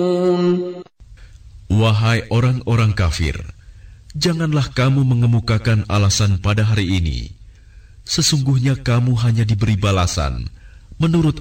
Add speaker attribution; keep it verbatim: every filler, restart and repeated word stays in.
Speaker 1: Wahai orang-orang kafir, janganlah kamu mengemukakan alasan pada hari ini. Sesungguhnya kamu hanya diberi balasan menurut